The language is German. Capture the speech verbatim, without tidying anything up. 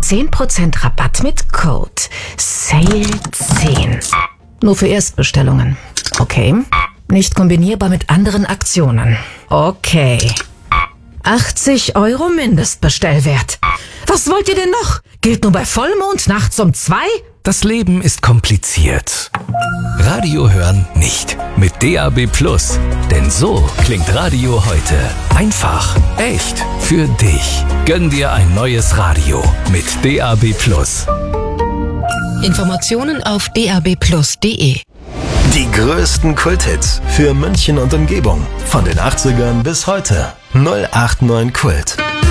zehn Prozent Rabatt mit Code Sale zehn. Nur für Erstbestellungen. Okay. Nicht kombinierbar mit anderen Aktionen. Okay. achtzig Euro Mindestbestellwert. Was wollt ihr denn noch? Gilt nur bei Vollmond nachts um zwei? Das Leben ist kompliziert. Radio hören nicht. Mit D A B Plus. Denn so klingt Radio heute. Einfach, echt, für dich. Gönn dir ein neues Radio mit D A B Plus. Informationen auf d a b plus punkt d e. Die größten Kulthits für München und Umgebung. Von den achtzigern bis heute. null acht neun Kult.